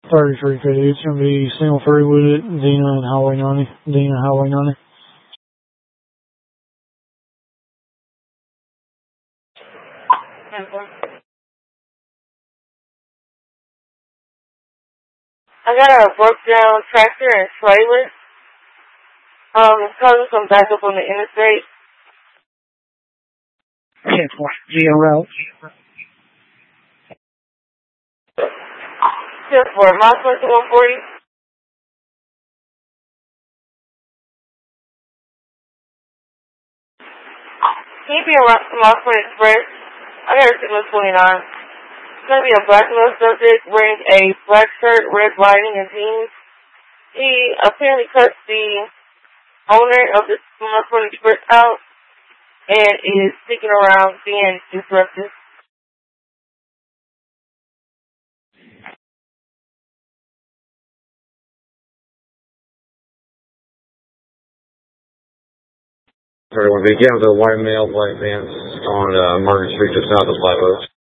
33 feet. It's going to be single free with it, Dina and Highway 90. Dina, Highway 90. I got a broke down tractor and trailer. It's causing some backup on the interstate. 10-4, GRL. 10-4, my 140. Can you be around to my friend Express? I got a signal 29. It's going to be a black male subject wearing a black shirt, red lining, and jeans. He apparently cut the owner of the my friend Express out and is sticking around being disruptive. Everyone, get out the white male, black vans on Market Street just south of Flatbush.